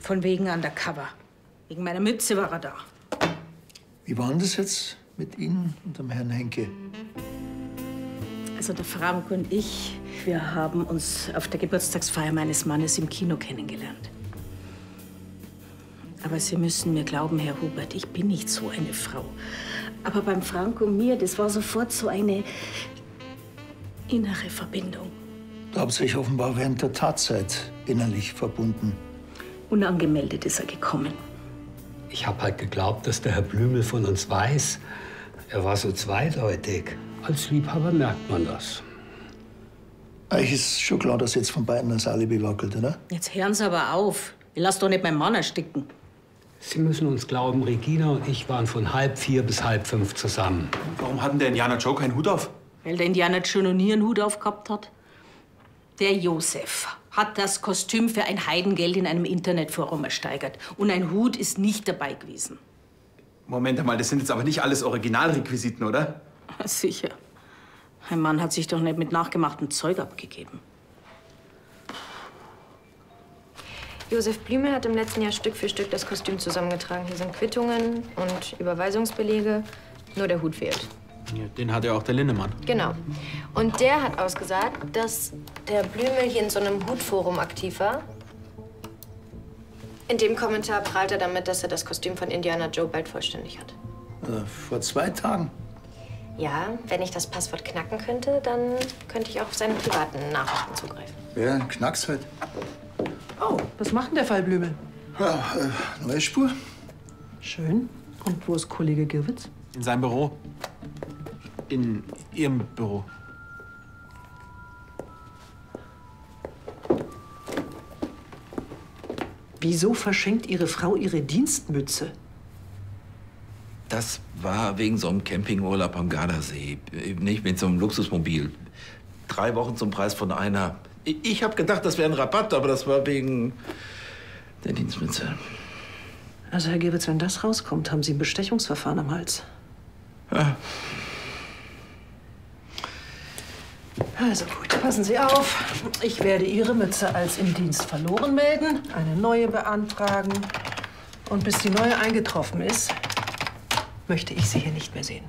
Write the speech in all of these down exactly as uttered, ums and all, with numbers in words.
Von wegen Undercover. Wegen meiner Mütze war er da. Wie war denn das jetzt mit Ihnen und dem Herrn Henke? Also der Frank und ich, wir haben uns auf der Geburtstagsfeier meines Mannes im Kino kennengelernt. Aber Sie müssen mir glauben, Herr Hubert, ich bin nicht so eine Frau. Aber beim Frank und mir, das war sofort so eine innere Verbindung. Da habt ihr euch offenbar während der Tatzeit innerlich verbunden. Unangemeldet ist er gekommen. Ich habe halt geglaubt, dass der Herr Blümel von uns weiß. Er war so zweideutig. Als Liebhaber merkt man das. Euch ist schon klar, dass jetzt von beiden das Alibi wackelt, oder? Jetzt hören Sie aber auf. Ich lass doch nicht meinen Mann ersticken. Sie müssen uns glauben, Regina und ich waren von halb vier bis halb fünf zusammen. Warum hat denn der Indianer Joe keinen Hut auf? Weil der Indianer schon noch nie einen Hut aufgehabt hat. Der Josef hat das Kostüm für ein Heidengeld in einem Internetforum ersteigert. Und ein Hut ist nicht dabei gewesen. Moment einmal, das sind jetzt aber nicht alles Originalrequisiten, oder? Sicher. Mein Mann hat sich doch nicht mit nachgemachtem Zeug abgegeben. Josef Blümel hat im letzten Jahr Stück für Stück das Kostüm zusammengetragen. Hier sind Quittungen und Überweisungsbelege. Nur der Hut fehlt. Ja, den hat ja auch der Linnemann. Genau. Und der hat ausgesagt, dass der Blümel hier in so einem Hutforum aktiv war. In dem Kommentar prahlt er damit, dass er das Kostüm von Indianer Joe bald vollständig hat. Also vor zwei Tagen. Ja, wenn ich das Passwort knacken könnte, dann könnte ich auch auf seine privaten Nachrichten zugreifen. Ja, knack's halt. Oh, was macht denn der Fall Blümel? Ja, äh, neue Spur. Schön. Und wo ist Kollege Girwitz? In seinem Büro. In Ihrem Büro. Wieso verschenkt Ihre Frau ihre Dienstmütze? Das war wegen so einem Campingurlaub am Gardasee. Nicht mit so einem Luxusmobil. Drei Wochen zum Preis von einer. Ich habe gedacht, das wäre ein Rabatt, aber das war wegen der Dienstmütze. Also, Herr Girwitz, wenn das rauskommt, haben Sie ein Bestechungsverfahren am Hals. Ja. Also gut, passen Sie auf. Ich werde Ihre Mütze als im Dienst verloren melden, eine neue beantragen. Und bis die neue eingetroffen ist, möchte ich Sie hier nicht mehr sehen.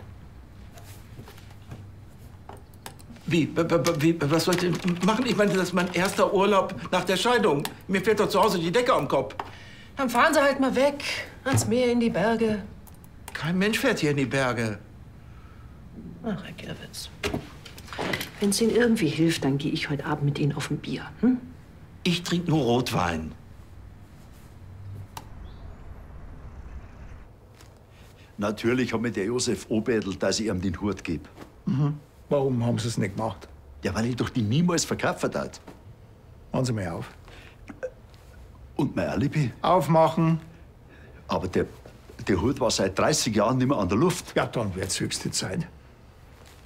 Wie? Wie? Was soll ich denn machen? Ich meine, das ist mein erster Urlaub nach der Scheidung. Mir fällt doch zu Hause die Decke am Kopf. Dann fahren Sie halt mal weg, ans Meer, in die Berge. Kein Mensch fährt hier in die Berge. Ach, Herr Girwitz. Wenn es Ihnen irgendwie hilft, dann gehe ich heute Abend mit Ihnen auf ein Bier. Hm? Ich trinke nur Rotwein. Natürlich hat mir der Josef obedelt, dass ich ihm den Hut gebe. Mhm. Warum haben Sie es nicht gemacht? Ja, weil ich doch die niemals verkaufen hat. Machen Sie mal auf. Und mein Alibi? Aufmachen. Aber der, der Hut war seit dreißig Jahren nicht mehr an der Luft. Ja, dann wird's höchste Zeit.